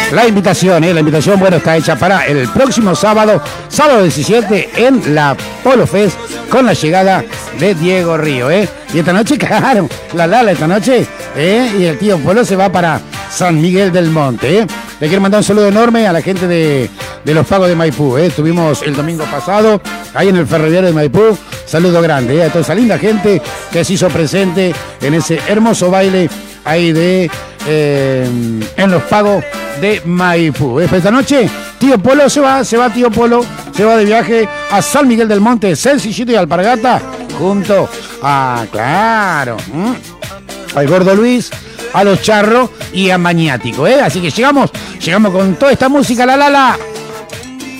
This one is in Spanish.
La invitación, bueno, está hecha para el próximo sábado 17 en la Polo Fest con la llegada de Diego Río, Y esta noche, claro, esta noche, y el tío Polo se va para San Miguel del Monte, Le quiero mandar un saludo enorme a la gente de los Pagos de Maipú, Estuvimos el domingo pasado ahí en el ferroviario de Maipú. Saludo grande, a toda esa linda gente que se hizo presente en ese hermoso baile ahí en los Pagos de Maipú. Esta noche, tío Polo se va tío Polo, se va de viaje a San Miguel del Monte, Sencillito y Alpargata, junto a, claro, al Gordo Luis, a los Charros y a Maniático, Así que llegamos con toda esta música, la.